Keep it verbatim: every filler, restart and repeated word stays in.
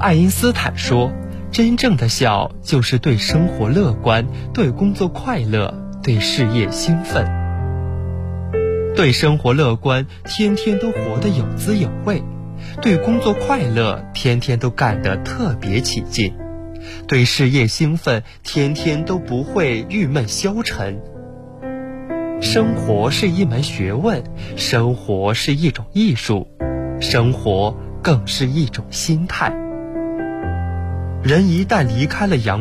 爱因斯坦说，真正的笑就是对生活乐观，对工作快乐，对事业兴奋。对生活乐观，天天都活得有滋有味；对工作快乐，天天都干得特别起劲；对事业兴奋，天天都不会郁闷消沉。生活是一门学问，生活是一种艺术，生活更是一种心态。人一旦离开了阳